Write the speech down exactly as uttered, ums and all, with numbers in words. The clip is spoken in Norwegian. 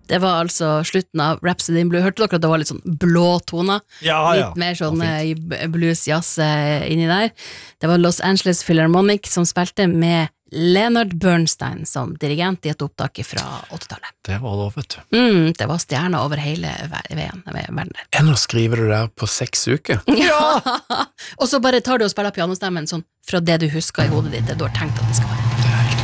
Det var altså slutten av Rhapsody in Blue. Hørte dere at det var litt sånn blå toner? Ja, ja. Litt mer sånn blues-jazz inni der. Det var Los Angeles Philharmonic som spilte med Leonard Bernstein som dirigent i et opptak fra åttitallet. Det var det, vet du. Mm, det var stjerner over hele veien, verden der. Enn å skrive det der på seks uker? Ja! Og så bare tar du og spiller pianostemmen sånn fra det du husker i hodet ditt, det du har tenkt at det skal være.